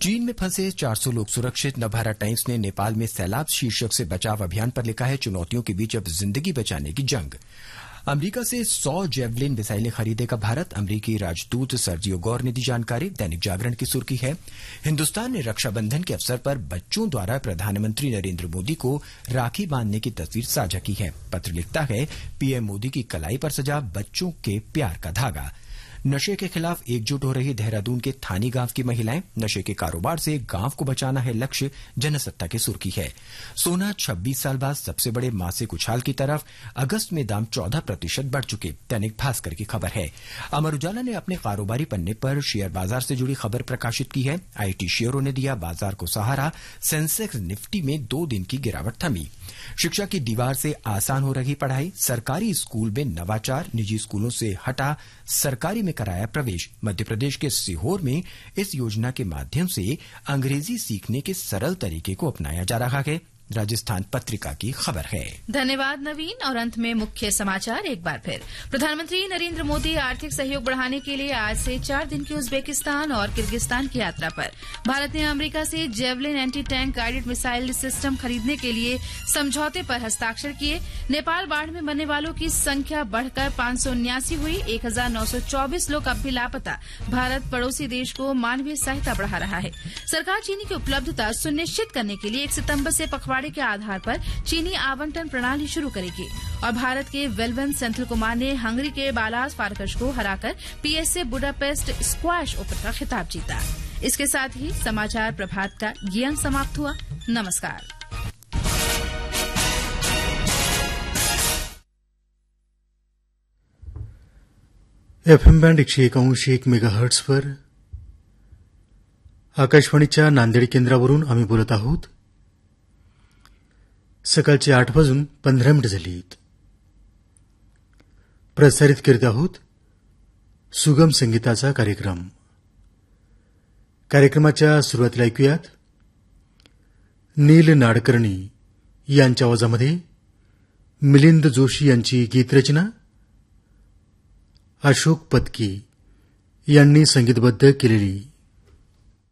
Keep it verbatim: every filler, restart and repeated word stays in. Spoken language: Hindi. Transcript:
चीन में फंसे चार सौ लोग सुरक्षित। नवभारत टाइम्स ने नेपाल में सैलाब शीर्षक से बचाव अभियान पर लिखा है, चुनौतियों के बीच अब जिंदगी बचाने की जंग। अमेरिका से सौ जेवलिन मिसाइलें खरीदेगा भारत। अमेरिकी राजदूत सर्जियो गौर ने दी जानकारी। दैनिक जागरण की सुर्खी है, हिंदुस्तान ने रक्षाबंधन के अवसर पर बच्चों द्वारा प्रधानमंत्री नरेंद्र मोदी को राखी बांधने की तस्वीर साझा की है। पत्र लिखता है, पीएम मोदी की कलाई पर सजा बच्चों के प्यार का धागा। नशे के खिलाफ एकजुट हो रही देहरादून के थानी गांव की महिलाएं। नशे के कारोबार से गांव को बचाना है लक्ष्य, जनसत्ता की सुर्खी है। सोना छब्बीस साल बाद सबसे बड़े मासिक उछाल की तरफ। अगस्त में दाम चौदह प्रतिशत बढ़ चुके। दैनिक भास्कर की खबर है। अमर उजाला ने अपने कारोबारी पन्ने पर शेयर बाजार से जुड़ी खबर प्रकाशित की है। आईटी शेयरों ने दिया बाजार को सहारा। सेंसेक्स निफ्टी में दो दिन की गिरावट थमी। शिक्षा की दीवार से आसान हो रही पढ़ाई। सरकारी स्कूल में नवाचार, निजी स्कूलों से हटा सरकारी में कराया प्रवेश। मध्य प्रदेश के सीहोर में इस योजना के माध्यम से अंग्रेजी सीखने के सरल तरीके को अपनाया जा रहा है। राजस्थान पत्रिका की खबर है। धन्यवाद नवीन। और अंत में मुख्य समाचार एक बार फिर। प्रधानमंत्री नरेंद्र मोदी आर्थिक सहयोग बढ़ाने के लिए आज से चार दिन की उज्बेकिस्तान और किर्गिस्तान की यात्रा पर। भारत ने अमेरिका से javelin anti tank guided missile system खरीदने के लिए समझौते पर हस्ताक्षर किए। नेपाल बाढ़ में मरने वालों की संख्या बढ़कर पांच सौ उन्यासी हुई। एक हजार नौ सौ चौबीस लोग अब भी लापता। भारत पड़ोसी देश को मानवीय सहायता बढ़ा रहा है। सरकार चीनी की उपलब्धता सुनिश्चित करने के लिए एक सितंबर से पखवाड़े के आधार पर चीनी आवंटन प्रणाली शुरू करेगी। और भारत के वेलवन सेंथिल कुमार ने हंगरी के बालास फारकश को हराकर पीएसए बुडापेस्ट स्क्वैश ओपन का खिताब जीता। इसके साथ ही समाचार प्रभात का ये अंक समाप्त हुआ। नमस्कार। एफएम बँड एकशे एक अंश एक मेगाहर्ट्झवर आकाशवाणीच्या नांदेड केंद्रावरून आम्ही बोलत आहोत। सकाळचे आठ वाजून पंधरा मिनिट झालीत। प्रसारित करीत आहोत सुगम संगीताचा कार्यक्रम। कार्यक्रमाच्या सुरुवातीला ऐकूयात नील नाडकर्णी यांच्या आवाजामध्ये मिलिंद जोशी यांची गीतरचना, अशोक पत्की यांनी संगीतबद्ध केलेली।